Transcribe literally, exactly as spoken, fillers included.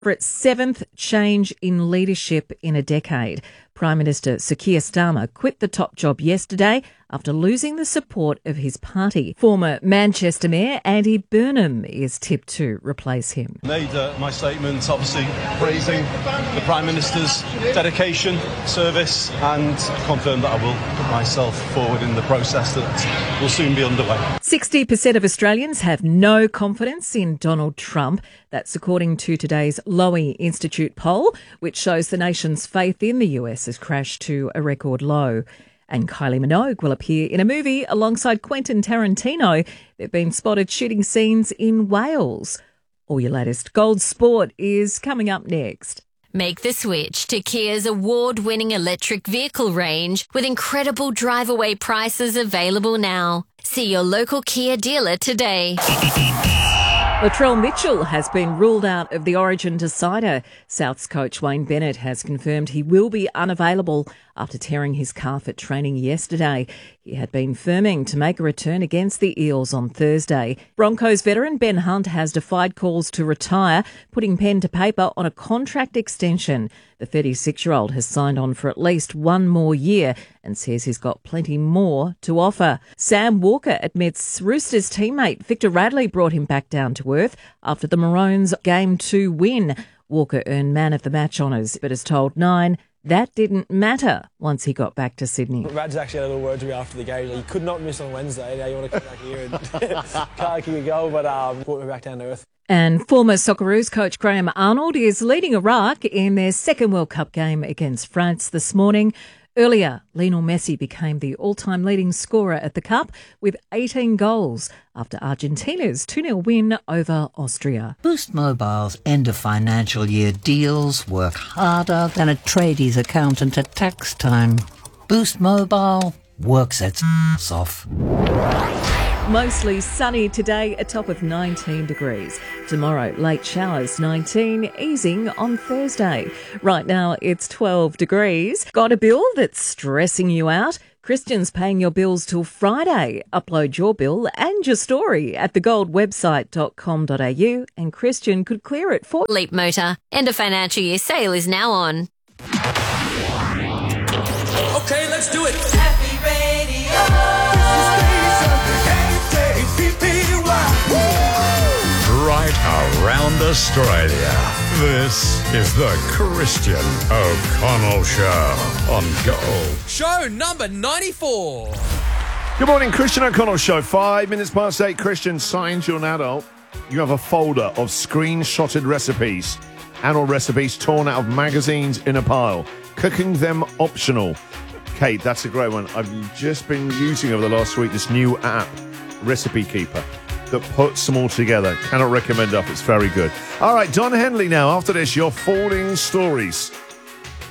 For its seventh change in leadership in a decade, Prime Minister Sir Keir Starmer quit the top job yesterday after losing the support of his party. Former Manchester Mayor Andy Burnham is tipped to replace him. Made uh, my statement obviously praising the Prime Minister's dedication, service, and confirmed that I will put myself forward in the process that will soon be underway. sixty percent of Australians have no confidence in Donald Trump. That's according to today's Lowy Institute poll, which shows the nation's faith in the U S has crashed to a record low. And Kylie Minogue will appear in a movie alongside Quentin Tarantino. They've been spotted shooting scenes in Wales. All your latest Gold Sport is coming up next. Make the switch to Kia's award-winning electric vehicle range with incredible drive-away prices available now. See your local Kia dealer today. Latrell Mitchell has been ruled out of the Origin decider. Souths coach Wayne Bennett has confirmed he will be unavailable after tearing his calf at training yesterday. He had been firming to make a return against the Eels on Thursday. Broncos veteran Ben Hunt has defied calls to retire, putting pen to paper on a contract extension. The thirty-six-year-old has signed on for at least one more year and says he's got plenty more to offer. Sam Walker admits Roosters teammate Victor Radley brought him back down to earth after the Maroons' Game two win. Walker earned man of the match honours, but has told Nine that didn't matter once he got back to Sydney. Rad's actually had a little word to me after the game. Like, you could not miss on Wednesday. Now you want to come back here and can't kick a goal, but um, brought me back down to earth. And former Socceroos coach Graham Arnold is leading Iraq in their second World Cup game against France this morning. Earlier, Lionel Messi became the all-time leading scorer at the Cup with eighteen goals after Argentina's two nil win over Austria. Boost Mobile's end of financial year deals work harder than a tradie's accountant at tax time. Boost Mobile works its ass off. Mostly sunny today, a top of nineteen degrees. Tomorrow, late showers, nineteen, easing on Thursday. Right now, it's twelve degrees. Got a bill that's stressing you out? Christian's paying your bills till Friday. Upload your bill and your story at the gold website dot com dot a u and Christian could clear it for Leap Motor. End of financial year sale is now on. Okay, let's do it. Happy Radio. Right around Australia. This is the Christian O'Connell Show on Gold. Show number ninety-four. Good morning, Christian O'Connell Show. Five minutes past eight. Christian, signs you're an adult. You have a folder of screenshotted recipes. Adult recipes torn out of magazines in a pile. Cooking them optional. Kate, that's a great one. I've just been using over the last week this new app, Recipe Keeper, that puts them all together. Cannot recommend enough. It's very good. All right, Don Henley now. After this, your falling stories.